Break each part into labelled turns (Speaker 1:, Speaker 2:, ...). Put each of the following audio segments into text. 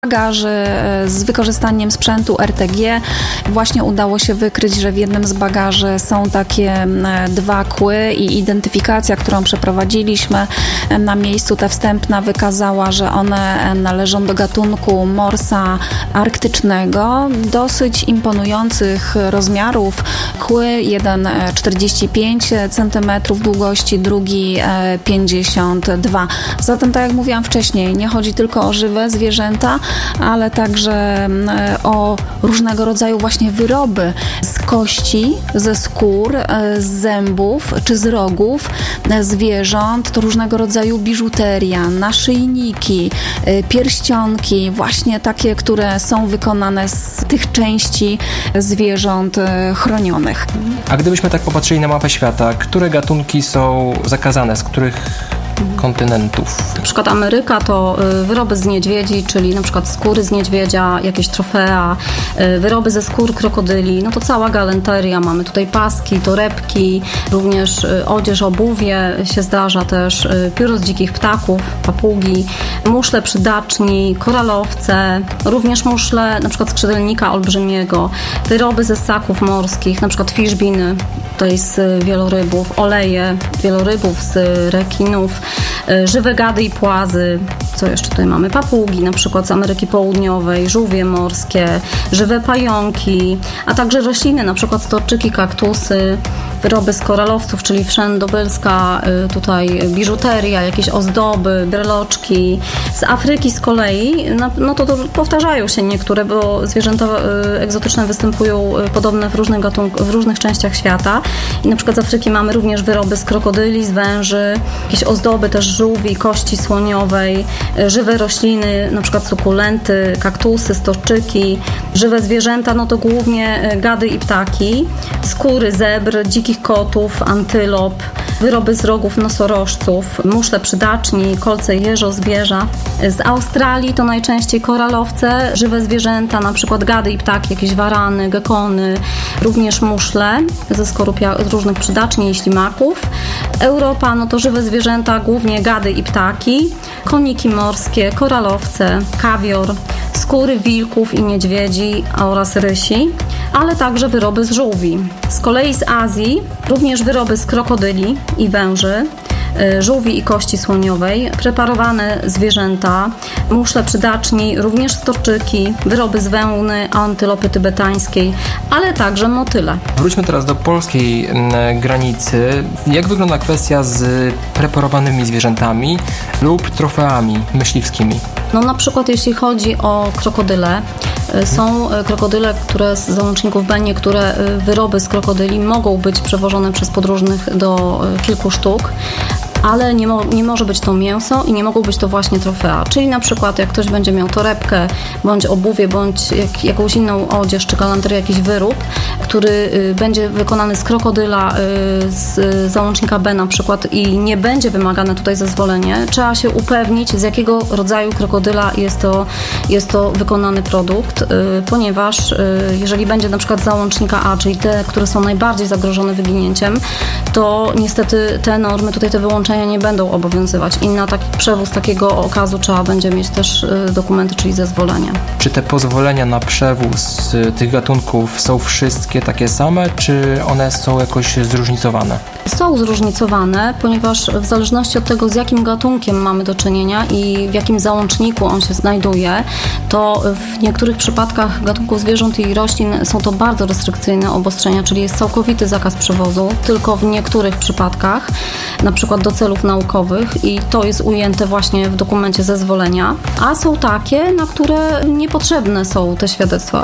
Speaker 1: bagaży z wykorzystaniem sprzętu RTG właśnie udało się wykryć, że w jednym z bagaży są takie 2 kły i identyfikacja, którą przeprowadziliśmy na miejscu, ta wstępna wykazała, że one należą do gatunku morsa arktycznego, dosyć imponujących rozmiarów. Kły, jeden 45 cm długości, drugi 52. Zatem, tak jak mówiłam wcześniej, nie chodzi tylko o żywe zwierzęta, ale także o różnego rodzaju właśnie wyroby z kości, ze skór, z zębów czy z rogów zwierząt. To różnego rodzaju biżuteria, naszyjniki, pierścionki, właśnie takie, które są wykonane z tych części zwierząt chronionych.
Speaker 2: A gdybyśmy tak popatrzyli na mapę świata, które gatunki są zakazane, z których kontynentów?
Speaker 3: Na przykład Ameryka to wyroby z niedźwiedzi, czyli na przykład skóry z niedźwiedzia, jakieś trofea, wyroby ze skór krokodyli, no to cała galanteria. Mamy tutaj paski, torebki, również odzież, obuwie się zdarza też, pióro z dzikich ptaków, papugi, muszle przydaczni, koralowce, również muszle na przykład skrzydelnika olbrzymiego, wyroby ze ssaków morskich, na przykład fiszbiny, tutaj z wielorybów, oleje wielorybów, z rekinów, żywe gady i płazy. Co jeszcze tutaj mamy? Papugi, na przykład z Ameryki Południowej, żółwie morskie, żywe pająki, a także rośliny, na przykład storczyki, kaktusy, wyroby z koralowców, czyli wszędobylska tutaj biżuteria, jakieś ozdoby, breloczki. Z Afryki z kolei, no to powtarzają się niektóre, bo zwierzęta egzotyczne występują podobne w różnych częściach świata. I na przykład z Afryki mamy również wyroby z krokodyli, z węży, jakieś ozdoby też żółwi, kości słoniowej, żywe rośliny, na przykład sukulenty, kaktusy, storczyki, żywe zwierzęta, no to głównie gady i ptaki, skóry zebr, dzikich kotów, antylop, wyroby z rogów nosorożców, muszle przydaczni, kolce jeżozbierza. Z Australii to najczęściej koralowce, żywe zwierzęta, na przykład gady i ptaki, jakieś warany, gekony, również muszle ze skorupia różnych przydaczni i ślimaków. Europa, no to żywe zwierzęta, głównie gady i ptaki, koniki morskie, koralowce, kawior, skóry wilków i niedźwiedzi oraz rysi, ale także wyroby z żółwi. Z kolei z Azji również wyroby z krokodyli i węży, żółwi i kości słoniowej, preparowane zwierzęta, muszle przydaczni, również storczyki, wyroby z wełny, antylopy tybetańskiej, ale także motyle.
Speaker 2: Wróćmy teraz do polskiej granicy. Jak wygląda kwestia z preparowanymi zwierzętami lub trofeami myśliwskimi?
Speaker 3: No na przykład jeśli chodzi o krokodyle, są krokodyle, które z załączników B, niektóre wyroby z krokodyli mogą być przewożone przez podróżnych do kilku sztuk, ale nie może być to mięso i nie mogą być to właśnie trofea. Czyli na przykład jak ktoś będzie miał torebkę, bądź obuwie, bądź jakąś inną odzież, czy galanterię, jakiś wyrób, który będzie wykonany z krokodyla, z załącznika B na przykład i nie będzie wymagane tutaj zezwolenie, trzeba się upewnić, z jakiego rodzaju krokodyla jest to wykonany produkt, ponieważ jeżeli będzie na przykład z załącznika A, czyli te, które są najbardziej zagrożone wyginięciem, to niestety te normy, tutaj te wyłączenia nie będą obowiązywać i na taki przewóz takiego okazu trzeba będzie mieć też dokumenty, czyli zezwolenie.
Speaker 2: Czy te pozwolenia na przewóz tych gatunków są wszystkie takie same, czy one są jakoś zróżnicowane?
Speaker 3: Są zróżnicowane, ponieważ w zależności od tego, z jakim gatunkiem mamy do czynienia i w jakim załączniku on się znajduje, to w niektórych przypadkach gatunków zwierząt i roślin są to bardzo restrykcyjne obostrzenia, czyli jest całkowity zakaz przewozu, tylko w niektórych przypadkach, na przykład do celów naukowych i to jest ujęte właśnie w dokumencie zezwolenia, a są takie, na które niepotrzebne są te świadectwa,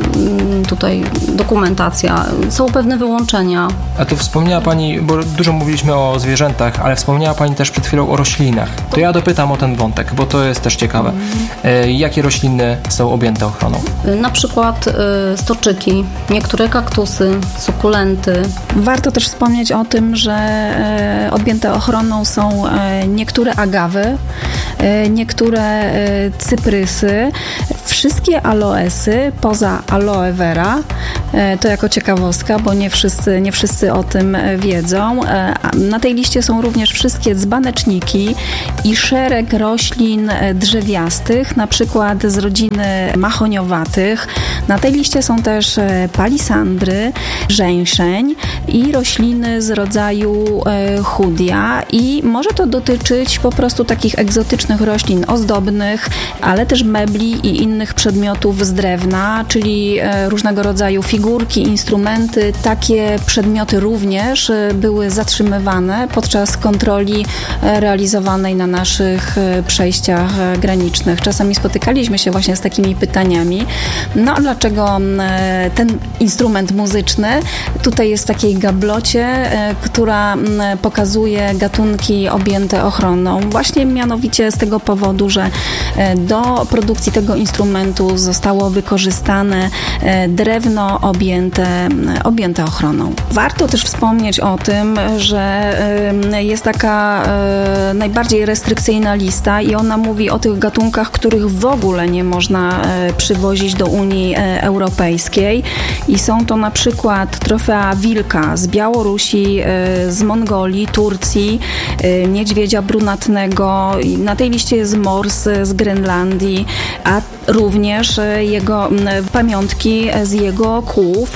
Speaker 3: tutaj dokumentacja, są pewne wyłączenia.
Speaker 2: A tu wspomniała Pani, bo dużo mówiliśmy o zwierzętach, ale wspomniała Pani też przed chwilą o roślinach. To ja dopytam o ten wątek, bo to jest też ciekawe. Jakie rośliny są objęte ochroną?
Speaker 3: Na przykład storczyki, niektóre kaktusy, sukulenty.
Speaker 1: Warto też wspomnieć o tym, że objęte ochroną są niektóre agawy, niektóre cyprysy. Wszystkie aloesy poza aloe vera, to jako ciekawostka, bo nie wszyscy o tym wiedzą. Na tej liście są również wszystkie dzbaneczniki i szereg roślin drzewiastych, na przykład z rodziny mahoniowatych. Na tej liście są też palisandry, żeńszeń i rośliny z rodzaju chudia i może to dotyczyć po prostu takich egzotycznych roślin ozdobnych, ale też mebli i innych przedmiotów z drewna, czyli różnego rodzaju figurki, instrumenty. Takie przedmioty również były zatrzymywane podczas kontroli realizowanej na naszych przejściach granicznych. Czasami spotykaliśmy się właśnie z takimi pytaniami, no a dlaczego ten instrument muzyczny tutaj jest w takiej gablocie, która pokazuje gatunki objęte ochroną. Właśnie mianowicie z tego powodu, że do produkcji tego instrumentu zostało wykorzystane drewno objęte ochroną. Warto też wspomnieć o tym, że jest taka najbardziej restrykcyjna lista i ona mówi o tych gatunkach, których w ogóle nie można przywozić do Unii Europejskiej i są to na przykład trofea wilka z Białorusi, z Mongolii, Turcji, niedźwiedzia brunatnego. Na tej liście jest mors z Grenlandii, a również jego pamiątki z jego kłów.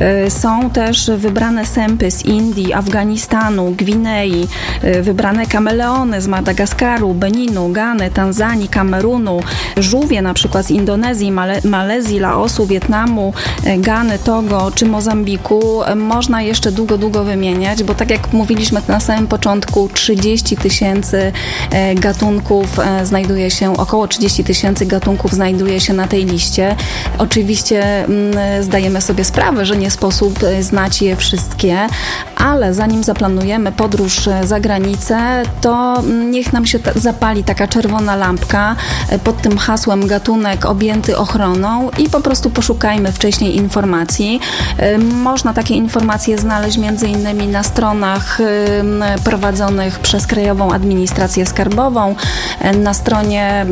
Speaker 1: Są też wybrane sępy z Indii, Afganistanu, Gwinei, wybrane kameleony z Madagaskaru, Beninu, Gany, Tanzanii, Kamerunu, żółwie na przykład z Indonezji, Malezji, Laosu, Wietnamu, Gany, Togo czy Mozambiku. Można jeszcze długo wymieniać, bo tak jak mówiliśmy na samym początku, 30 000 gatunków znajduje się, około 30 000 gatunków znajduje się na tej liście. Oczywiście zdajemy sobie sprawę, że nie sposób znać je wszystkie, ale zanim zaplanujemy podróż za granicę, to niech nam się zapali taka czerwona lampka pod tym hasłem gatunek objęty ochroną i po prostu poszukajmy wcześniej informacji. Można takie informacje znaleźć m.in. na stronach prowadzonych przez Krajową Administrację Skarbową, na stronie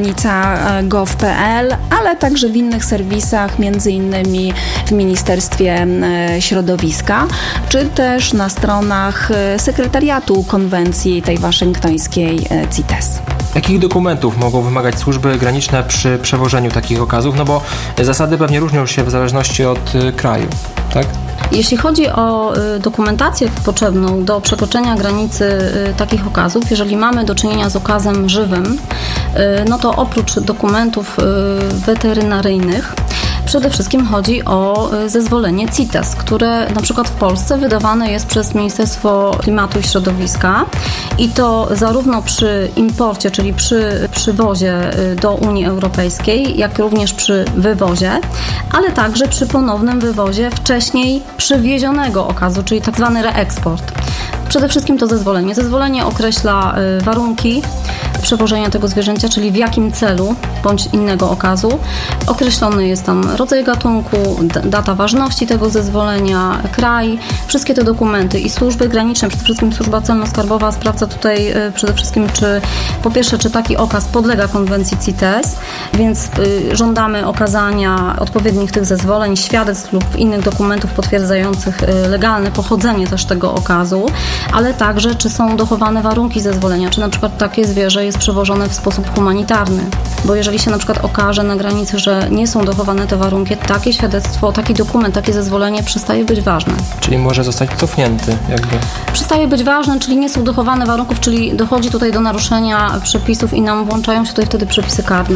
Speaker 1: granica.gov.pl, ale także w innych serwisach, m.in. w Ministerstwie Środowiska, czy też na stronach Sekretariatu Konwencji tej waszyngtońskiej CITES.
Speaker 2: Jakich dokumentów mogą wymagać służby graniczne przy przewożeniu takich okazów? No bo zasady pewnie różnią się w zależności od kraju, tak?
Speaker 3: Jeśli chodzi o dokumentację potrzebną do przekroczenia granicy takich okazów, jeżeli mamy do czynienia z okazem żywym, no to oprócz dokumentów weterynaryjnych przede wszystkim chodzi o zezwolenie CITES, które na przykład w Polsce wydawane jest przez Ministerstwo Klimatu i Środowiska i to zarówno przy imporcie, czyli przy przywozie do Unii Europejskiej, jak również przy wywozie, ale także przy ponownym wywozie wcześniej przywiezionego okazu, czyli tak zwany reeksport. Przede wszystkim to zezwolenie. Zezwolenie określa warunki przewożenia tego zwierzęcia, czyli w jakim celu bądź innego okazu. Określony jest tam rodzaj gatunku, data ważności tego zezwolenia, kraj, wszystkie te dokumenty i służby graniczne, przede wszystkim służba celno-skarbowa sprawdza tutaj przede wszystkim, po pierwsze, czy taki okaz podlega konwencji CITES, więc żądamy okazania odpowiednich tych zezwoleń, świadectw lub innych dokumentów potwierdzających legalne pochodzenie też tego okazu, ale także, czy są dochowane warunki zezwolenia, czy na przykład takie zwierzę jest przewożone w sposób humanitarny. Bo jeżeli się na przykład okaże na granicy, że nie są dochowane te warunki, takie świadectwo, taki dokument, takie zezwolenie przestaje być ważne.
Speaker 2: Czyli może zostać cofnięty jakby.
Speaker 3: Przestaje być ważne, czyli nie są dochowane warunków, czyli dochodzi tutaj do naruszenia przepisów i nam włączają się tutaj wtedy przepisy karne.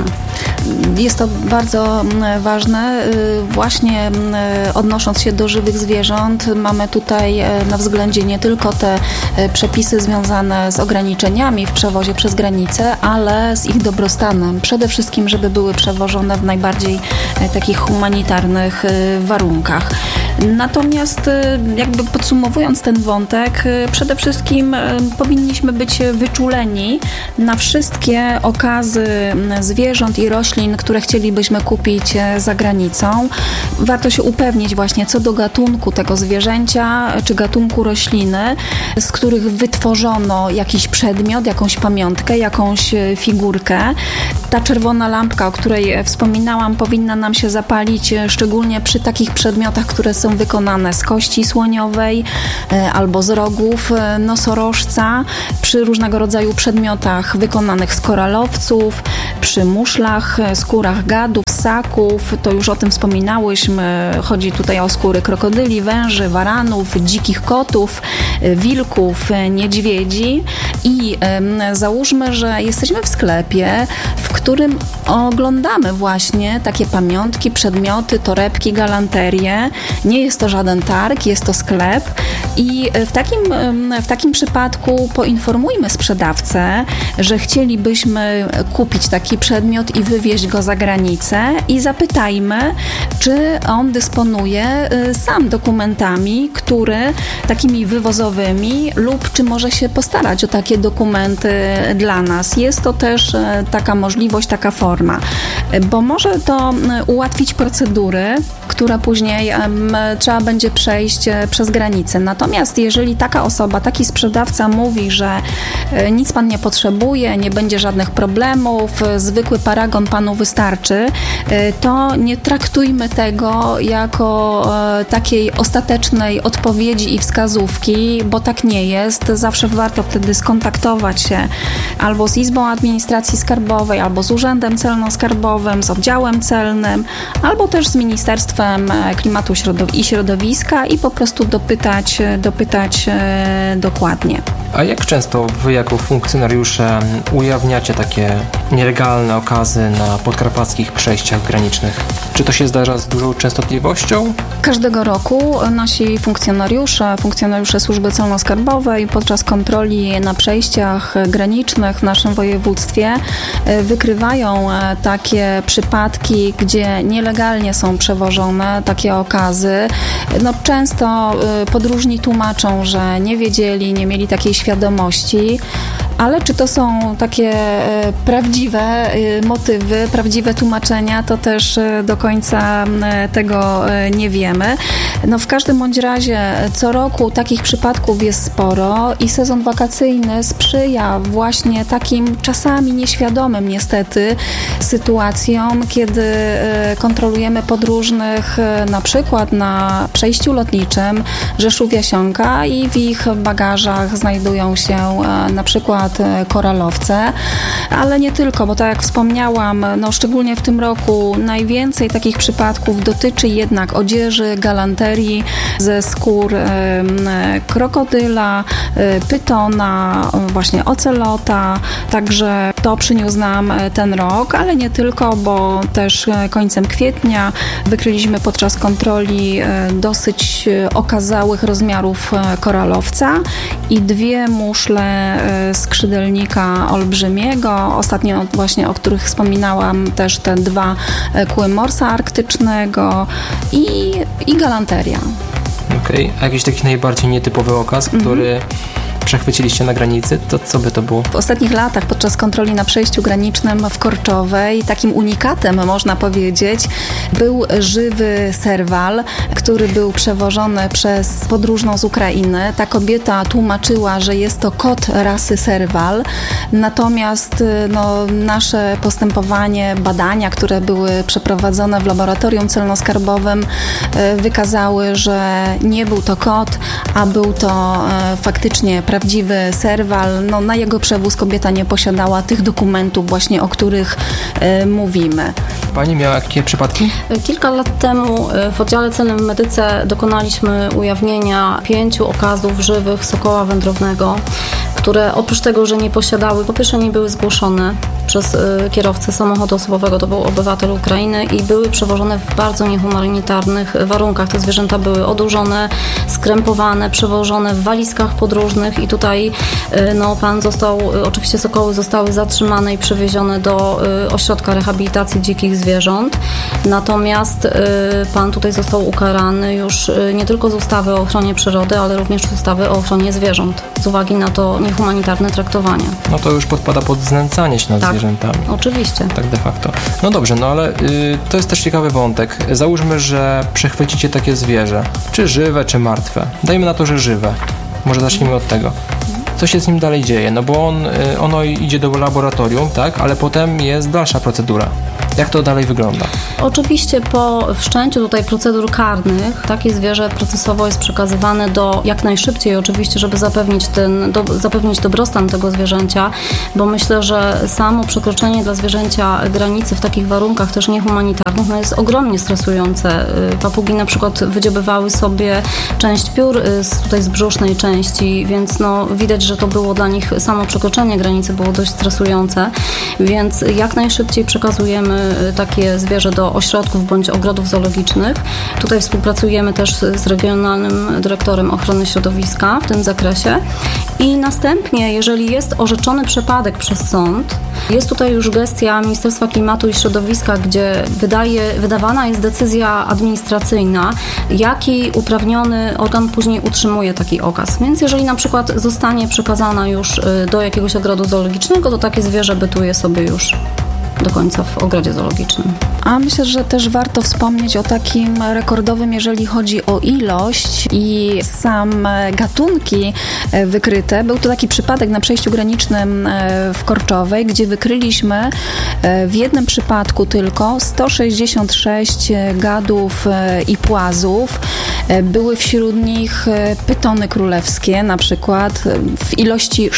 Speaker 1: Jest to bardzo ważne. Właśnie odnosząc się do żywych zwierząt, mamy tutaj na względzie nie tylko te przepisy związane z ograniczeniami w przewozie przez granicę, ale z ich dobrostanem. Przede wszystkim, żeby były przewożone w najbardziej takich humanitarnych warunkach. Natomiast jakby podsumowując ten wątek, przede wszystkim powinniśmy być wyczuleni na wszystkie okazy zwierząt i roślin, które chcielibyśmy kupić za granicą. Warto się upewnić właśnie co do gatunku tego zwierzęcia czy gatunku rośliny, z których wytworzono jakiś przedmiot, jakąś pamiątkę, jakąś figurkę. ta czerwona lampka, o której wspominałam, powinna nam się zapalić szczególnie przy takich przedmiotach, które są wykonane z kości słoniowej albo z rogów nosorożca, przy różnego rodzaju przedmiotach wykonanych z koralowców, przy muszlach, skórach gadów, ssaków, to już o tym wspominałyśmy, chodzi tutaj o skóry krokodyli, węży, waranów, dzikich kotów, wilków, niedźwiedzi i załóżmy, że jesteśmy w sklepie, w którym oglądamy właśnie takie pamiątki, przedmioty, torebki, galanterie. Nie jest to żaden targ, jest to sklep i w takim przypadku poinformujmy sprzedawcę, że chcielibyśmy kupić taki przedmiot i wywieźć go za granicę i zapytajmy, czy on dysponuje sam dokumentami, takimi wywozowymi lub czy może się postarać o takie dokumenty dla nas. Jest to też taka możliwość, taka forma, bo może to ułatwić procedury, która później trzeba będzie przejść przez granicę. Natomiast jeżeli taka osoba, taki sprzedawca mówi, że nic pan nie potrzebuje, nie będzie żadnych problemów, zwykły paragon panu wystarczy, to nie traktujmy tego jako takiej ostatecznej odpowiedzi i wskazówki, bo tak nie jest. Zawsze warto wtedy skontaktować się albo z Izbą Administracji Skarbowej, albo z Urzędem Celno-Skarbowym, z Oddziałem Celnym, albo też z Ministerstwem Klimatu i Środowiska i po prostu dopytać dokładnie.
Speaker 2: A jak często wy jako funkcjonariusze ujawniacie takie nielegalne okazy na podkarpackich przejściach granicznych? Czy to się zdarza z dużą częstotliwością?
Speaker 1: Każdego roku nasi funkcjonariusze Służby Celno-Skarbowej podczas kontroli na przejściach granicznych w naszym województwie wykrywają takie przypadki, gdzie nielegalnie są przewożone takie okazy. Często podróżni tłumaczą, że nie wiedzieli, nie mieli takiej świadomości, ale czy to są takie prawdziwe motywy, prawdziwe tłumaczenia, to też do końca tego nie wiemy. W każdym bądź razie co roku takich przypadków jest sporo i sezon wakacyjny sprzyja właśnie takim czasami nieświadomym niestety sytuacjom, kiedy kontrolujemy podróżnych na przykład na przejściu lotniczym Rzeszów-Jasionka i w ich bagażach znajdują się na przykład koralowce, ale nie tylko, bo tak jak wspomniałam, szczególnie w tym roku najwięcej takich przypadków dotyczy jednak odzieży, galanterii ze skór krokodyla, pytona, właśnie ocelota, także to przyniósł nam ten rok, ale nie tylko, bo też końcem kwietnia wykryliśmy podczas kontroli dosyć okazałych rozmiarów koralowca i 2 muszle skrzydelnika olbrzymiego. Ostatnio właśnie, o których wspominałam, też te 2 kły morsa arktycznego i galanteria.
Speaker 2: Okej. A jakiś taki najbardziej nietypowy okaz, który przechwyciliście na granicy, to co by to było?
Speaker 1: W ostatnich latach podczas kontroli na przejściu granicznym w Korczowej takim unikatem, można powiedzieć, był żywy serwal, który był przewożony przez podróżną z Ukrainy. Ta kobieta tłumaczyła, że jest to kot rasy serwal, natomiast nasze postępowanie, badania, które były przeprowadzone w laboratorium celno-skarbowym, wykazały, że nie był to kot, a był to faktycznie prawdziwy serwal. Na jego przewóz kobieta nie posiadała tych dokumentów właśnie, o których mówimy.
Speaker 2: Pani miała jakie przypadki?
Speaker 3: Kilka lat temu w oddziale celnym w Medyce dokonaliśmy ujawnienia 5 okazów żywych sokoła wędrownego, które oprócz tego, że nie posiadały, po pierwsze nie były zgłoszone przez kierowcę samochodu osobowego, to był obywatel Ukrainy i były przewożone w bardzo niehumanitarnych warunkach. Te zwierzęta były odurzone, skrępowane, przewożone w walizkach podróżnych i tutaj pan oczywiście sokoły zostały zatrzymane i przewiezione do ośrodka rehabilitacji dzikich zwierząt. Natomiast pan tutaj został ukarany już nie tylko z ustawy o ochronie przyrody, ale również z ustawy o ochronie zwierząt z uwagi na to niehumanitarne traktowanie.
Speaker 2: To już podpada pod znęcanie się nad zwierzętami.
Speaker 3: Oczywiście.
Speaker 2: Tak de facto. Dobrze, ale to jest też ciekawy wątek. Załóżmy, że przechwycicie takie zwierzę. Czy żywe, czy martwe. Dajmy na to, że żywe. Może zacznijmy od tego. co się z nim dalej dzieje, no bo ono idzie do laboratorium, tak, ale potem jest dalsza procedura. Jak to dalej wygląda?
Speaker 3: Oczywiście po wszczęciu tutaj procedur karnych takie zwierzę procesowo jest przekazywane do jak najszybciej oczywiście, żeby zapewnić dobrostan tego zwierzęcia, bo myślę, że samo przekroczenie dla zwierzęcia granicy w takich warunkach też niehumanitarnych jest ogromnie stresujące. Papugi na przykład wydziobywały sobie część piór z brzusznej części, więc widać, że to było dla nich samo przekroczenie granicy było dość stresujące, więc jak najszybciej przekazujemy takie zwierzę do ośrodków bądź ogrodów zoologicznych. Tutaj współpracujemy też z regionalnym dyrektorem ochrony środowiska w tym zakresie i następnie, jeżeli jest orzeczony przypadek przez sąd, jest tutaj już gestia Ministerstwa Klimatu i Środowiska, gdzie wydawana jest decyzja administracyjna, jaki uprawniony organ później utrzymuje taki okaz. Więc jeżeli na przykład zostanie przekazana już do jakiegoś ogrodu zoologicznego, to takie zwierzę bytuje sobie już do końca w ogrodzie zoologicznym.
Speaker 1: A myślę, że też warto wspomnieć o takim rekordowym, jeżeli chodzi o ilość i sam gatunki wykryte. Był to taki przypadek na przejściu granicznym w Korczowej, gdzie wykryliśmy w jednym przypadku tylko 166 gadów i płazów. Były wśród nich pytony królewskie, na przykład w ilości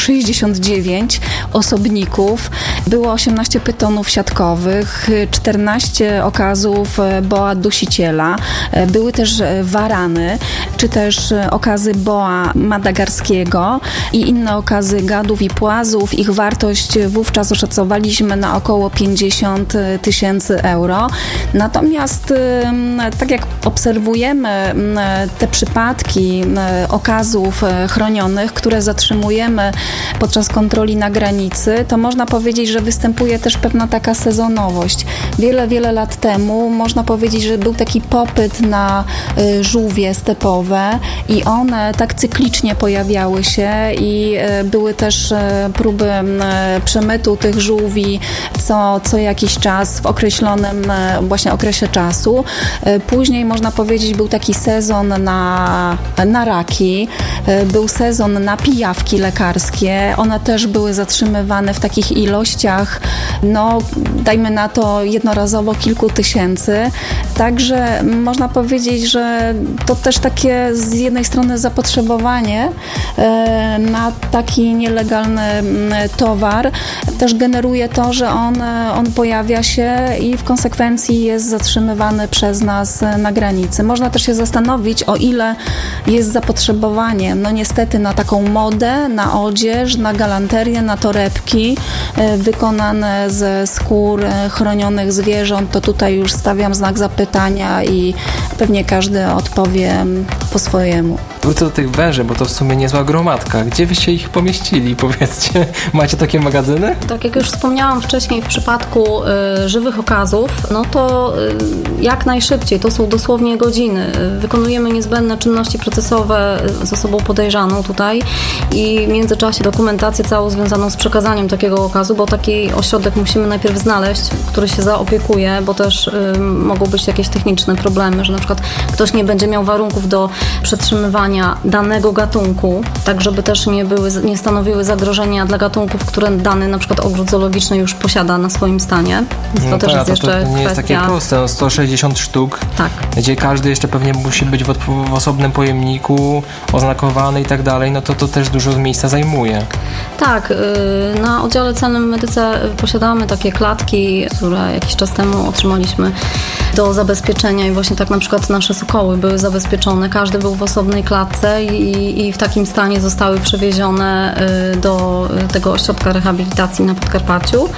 Speaker 1: 69 osobników. Było 18 pytonów siatkowych, 14 okazów boa dusiciela. Były też warany, czy też okazy boa madagarskiego i inne okazy gadów i płazów. Ich wartość wówczas oszacowaliśmy na około 50 000 euro. Natomiast tak jak obserwujemy te przypadki okazów chronionych, które zatrzymujemy podczas kontroli na granicy, to można powiedzieć, że występuje też pewna taka sezonowość. Wiele lat temu można powiedzieć, że był taki popyt na żółwie stepowe i one tak cyklicznie pojawiały się i były też próby przemytu tych żółwi co jakiś czas w określonym właśnie okresie czasu. Później można powiedzieć, był taki sezon na raki, był sezon na pijawki lekarskie. One też były zatrzymywane w takich ilościach, dajmy na to jednorazowo kilku tysięcy. Także można powiedzieć, że to też takie z jednej strony zapotrzebowanie na taki nielegalny towar też generuje to, że on pojawia się i w konsekwencji jest zatrzymywany przez nas na granicy. Można też się zastanowić, o ile jest zapotrzebowanie, niestety na taką modę, na odzież, na galanterię, na torebki wykonane ze skór chronionych zwierząt, to tutaj już stawiam znak zapytania i pewnie każdy odpowie po swojemu.
Speaker 2: Wrócę do tych węży, bo to w sumie niezła gromadka. Gdzie wyście ich pomieścili? Powiedzcie, macie takie magazyny?
Speaker 3: Tak jak już wspomniałam wcześniej, w przypadku żywych okazów, to jak najszybciej, to są dosłownie godziny. Wykonujemy niezbędne czynności procesowe z osobą podejrzaną tutaj i w międzyczasie dokumentację całą związaną z przekazaniem takiego okazu, bo taki ośrodek musimy najpierw znaleźć, który się zaopiekuje, bo też mogą być jakieś techniczne problemy, że na przykład ktoś nie będzie miał warunków do przetrzymywania danego gatunku, tak żeby też nie stanowiły zagrożenia dla gatunków, które dany na przykład ogród zoologiczny już posiada na swoim stanie. Więc to też jest jeszcze
Speaker 2: to nie
Speaker 3: kwestia.
Speaker 2: Jest takie proste, 160 sztuk,
Speaker 3: tak.
Speaker 2: Gdzie każdy jeszcze pewnie musi być w osobnym pojemniku, oznakowany i tak dalej, to też dużo miejsca zajmuje.
Speaker 3: Tak, na oddziale celnym w Medyce posiadamy takie klatki, które jakiś czas temu otrzymaliśmy do zabezpieczenia i właśnie tak na przykład nasze sokoły były zabezpieczone, każdy był w osobnej klatce i w takim stanie zostały przewiezione do tego ośrodka rehabilitacji na Podkarpaciu.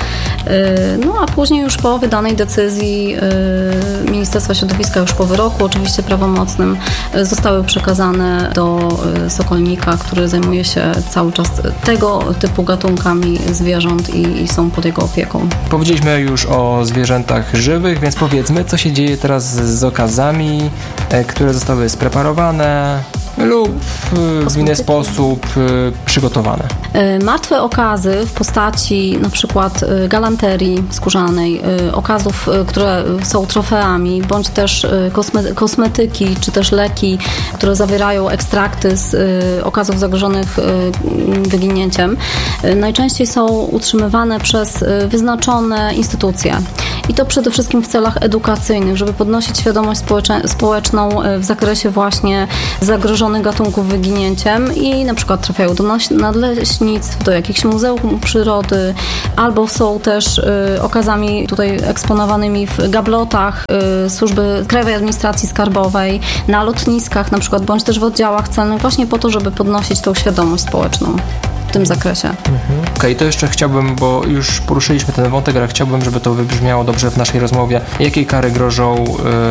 Speaker 3: A później już po wydanej decyzji Ministerstwa Środowiska, już po wyroku oczywiście prawomocnym, zostały przekazane do Sokolnika, który zajmuje się cały czas tego typu gatunkami zwierząt i są pod jego opieką.
Speaker 2: Powiedzieliśmy już o zwierzętach żywych, więc powiedzmy, co się dzieje teraz z okazami, które zostały spreparowane lub w inny sposób przygotowane.
Speaker 3: Martwe okazy w postaci na przykład galanterii skórzanej, okazów, które są trofeami, bądź też kosmetyki, czy też leki, które zawierają ekstrakty z okazów zagrożonych wyginięciem, najczęściej są utrzymywane przez wyznaczone instytucje. I to przede wszystkim w celach edukacyjnych, żeby podnosić świadomość społeczną w zakresie właśnie zagrożonych gatunków wyginięciem i na przykład trafiają do nadleśnictw, do jakichś muzeum przyrody, albo są też okazami tutaj eksponowanymi w gablotach Służby Krajowej Administracji Skarbowej, na lotniskach na przykład, bądź też w oddziałach celnych, właśnie po to, żeby podnosić tą świadomość społeczną w tym zakresie.
Speaker 2: Okej, to jeszcze chciałbym, bo już poruszyliśmy ten wątek, ale chciałbym, żeby to wybrzmiało dobrze w naszej rozmowie. Jakie kary grożą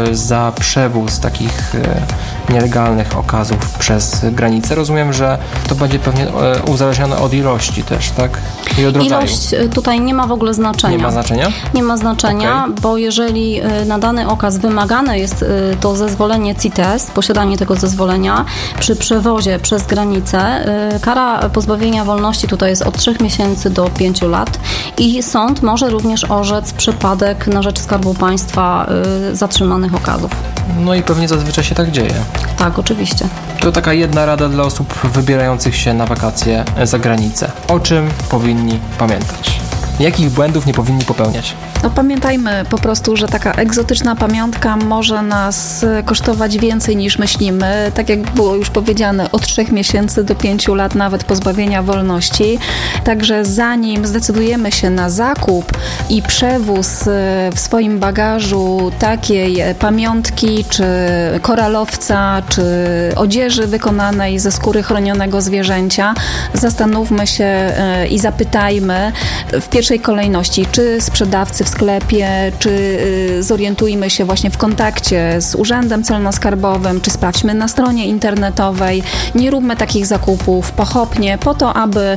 Speaker 2: za przewóz takich nielegalnych okazów przez granicę? Rozumiem, że to będzie pewnie uzależnione od ilości też, tak? I od rodzaju.
Speaker 3: Ilość tutaj nie ma w ogóle znaczenia.
Speaker 2: Nie ma znaczenia?
Speaker 3: Nie ma znaczenia, bo jeżeli na dany okaz wymagane jest to zezwolenie CITES, posiadanie tego zezwolenia przy przewozie przez granicę, kara pozbawienia wolności tutaj jest od 3 miesięcy do 5 lat i sąd może również orzec przepadek na rzecz Skarbu Państwa zatrzymanych okazów.
Speaker 2: No i pewnie zazwyczaj się tak dzieje.
Speaker 3: Tak, oczywiście.
Speaker 2: To taka jedna rada dla osób wybierających się na wakacje za granicę. O czym powinni pamiętać? Jakich błędów nie powinni popełniać?
Speaker 1: No pamiętajmy po prostu, że taka egzotyczna pamiątka może nas kosztować więcej niż myślimy. Tak jak było już powiedziane, od 3 miesięcy do 5 lat nawet pozbawienia wolności. Także zanim zdecydujemy się na zakup i przewóz w swoim bagażu takiej pamiątki, czy koralowca, czy odzieży wykonanej ze skóry chronionego zwierzęcia, zastanówmy się i zapytajmy w pierwszej kolejności, czy sprzedawcy w sklepie, czy zorientujmy się właśnie w kontakcie z Urzędem Celno-Skarbowym, czy sprawdźmy na stronie internetowej. Nie róbmy takich zakupów pochopnie, po to, aby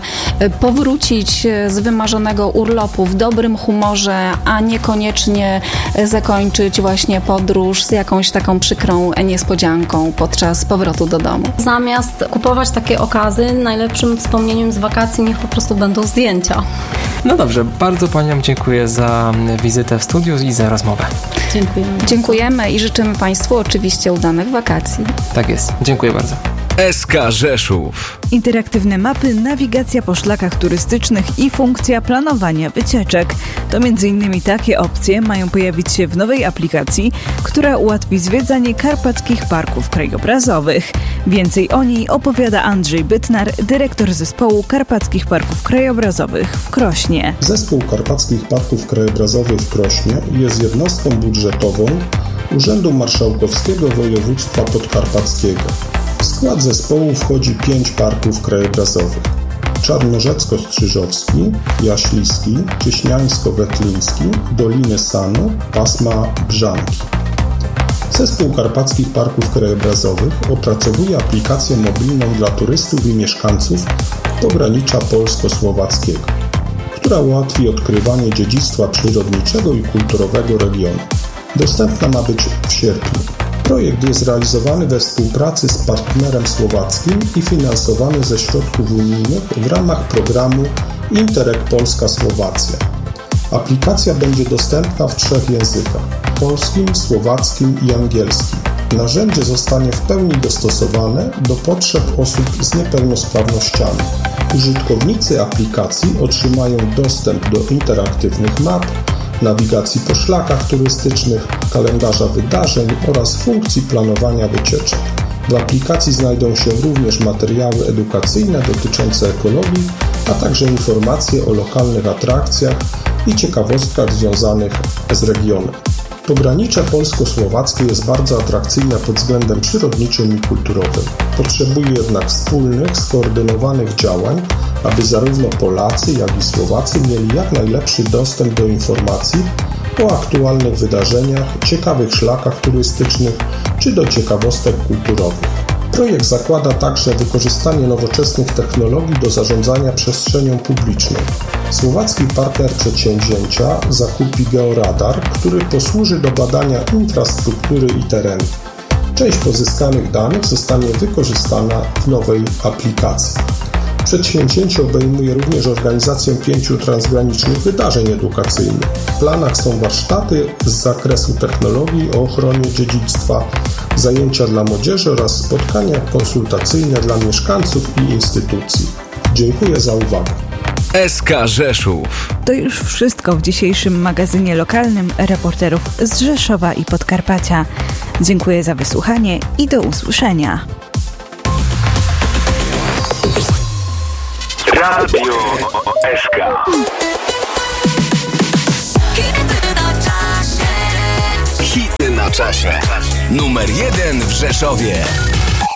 Speaker 1: powrócić z wymarzonego urlopu w dobrym humorze, a niekoniecznie zakończyć właśnie podróż z jakąś taką przykrą niespodzianką podczas powrotu do domu.
Speaker 3: Zamiast kupować takie okazy, najlepszym wspomnieniem z wakacji niech po prostu będą zdjęcia.
Speaker 2: No dobrze, bardzo Paniom dziękuję za wizytę w studiu i za rozmowę.
Speaker 3: Dziękujemy.
Speaker 1: Dziękujemy i życzymy Państwu oczywiście udanych wakacji.
Speaker 2: Tak jest. Dziękuję bardzo.
Speaker 4: SK Rzeszów.
Speaker 5: Interaktywne mapy, nawigacja po szlakach turystycznych i funkcja planowania wycieczek. To m.in. takie opcje mają pojawić się w nowej aplikacji, która ułatwi zwiedzanie karpackich parków krajobrazowych. Więcej o niej opowiada Andrzej Bytnar, dyrektor zespołu Karpackich Parków Krajobrazowych w Krośnie.
Speaker 6: Zespół Karpackich Parków Krajobrazowych w Krośnie jest jednostką budżetową Urzędu Marszałkowskiego Województwa Podkarpackiego. W skład zespołu wchodzi 5 parków krajobrazowych: Czarnorzecko-Strzyżowski, Jaśliski, Cieśniańsko-Wetliński, Doliny Sanu, Pasma Brzanki. Zespół Karpackich Parków Krajobrazowych opracowuje aplikację mobilną dla turystów i mieszkańców pogranicza polsko-słowackiego, która ułatwi odkrywanie dziedzictwa przyrodniczego i kulturowego regionu. Dostępna ma być w sierpniu. Projekt jest realizowany we współpracy z partnerem słowackim i finansowany ze środków unijnych w ramach programu Interreg Polska-Słowacja. Aplikacja będzie dostępna w 3 językach: polskim, słowackim i angielskim. Narzędzie zostanie w pełni dostosowane do potrzeb osób z niepełnosprawnościami. Użytkownicy aplikacji otrzymają dostęp do interaktywnych map, nawigacji po szlakach turystycznych, kalendarza wydarzeń oraz funkcji planowania wycieczek. W aplikacji znajdą się również materiały edukacyjne dotyczące ekologii, a także informacje o lokalnych atrakcjach i ciekawostkach związanych z regionem. Pogranicze polsko-słowackie jest bardzo atrakcyjne pod względem przyrodniczym i kulturowym. Potrzebuje jednak wspólnych, skoordynowanych działań, aby zarówno Polacy, jak i Słowacy mieli jak najlepszy dostęp do informacji o aktualnych wydarzeniach, ciekawych szlakach turystycznych czy do ciekawostek kulturowych. Projekt zakłada także wykorzystanie nowoczesnych technologii do zarządzania przestrzenią publiczną. Słowacki partner przedsięwzięcia zakupi georadar, który posłuży do badania infrastruktury i terenu. Część pozyskanych danych zostanie wykorzystana w nowej aplikacji. Przedsięwzięcie obejmuje również organizację 5 transgranicznych wydarzeń edukacyjnych. W planach są warsztaty z zakresu technologii o ochronie dziedzictwa, zajęcia dla młodzieży oraz spotkania konsultacyjne dla mieszkańców i instytucji. Dziękuję za uwagę.
Speaker 4: SK Rzeszów.
Speaker 5: To już wszystko w dzisiejszym magazynie lokalnym reporterów z Rzeszowa i Podkarpacia. Dziękuję za wysłuchanie i do usłyszenia.
Speaker 4: Radio SK. Hity na czasie. Numer 1 w Rzeszowie.